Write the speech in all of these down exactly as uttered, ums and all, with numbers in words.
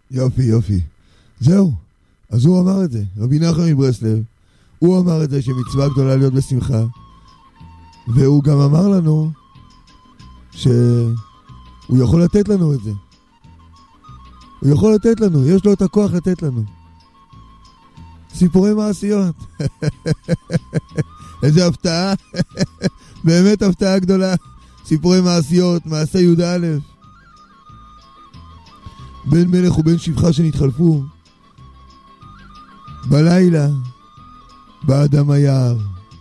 יופי, יופי. זהו. אז הוא אמר את זה. רבי נחמן מברסלב, הוא אמר את זה שמצווה גדולה להיות בשמחה. והוא גם אמר לנו שהוא יכול לתת לנו את זה. הוא יכול לתת לנו, יש לו את הכוח לתת לנו. סיפורי מעשיות. איזה הפתעה. באמת הפתעה גדולה. סיפורי מעשיות, מעשה י"א. בן מלך ובן שפחה שנתחלפו. בלילה בא אדם היער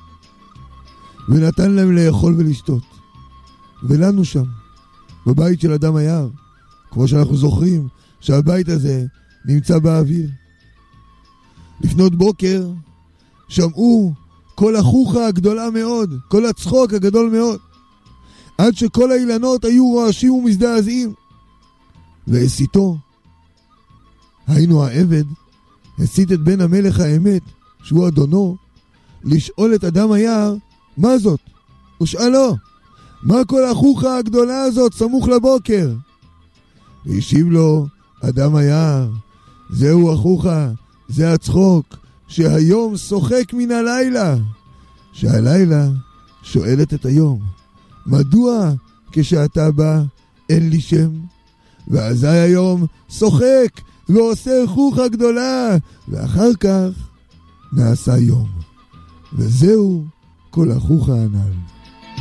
ונתן להם לאכול ולשתות. ולנו שם, בבית של אדם היער, כמו שאנחנו זוכרים שהבית הזה נמצא באוויר. לפנות בוקר שמעו כל החוכה הגדולה מאוד, כל הצחוק הגדול מאוד, עד שכל האילנות היו רועשים ומזדעזעים. והסיתו, היינו העבד, הסית את בן המלך האמת, שהוא אדונו, לשאול את אדם היער, מה זאת? ושאלו, מה כל החוכה הגדולה הזאת סמוך לבוקר? והשיב לו אדם היער, זהו החוכה, זה הצחוק, שהיום שוחק מן הלילה. שהלילה שואלת את היום, מדוע כשאתה בא אין לי שם? ואזי היום שוחק ועושה חוכה גדולה, ואחר כך נעשה יום. וזהו כל החוכה הנ"ל.